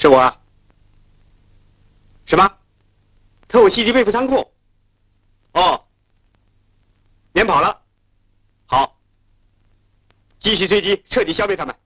是我啊。什么？特务袭击贝弗仓库？哦，连跑了。好，继续追击，彻底消灭他们。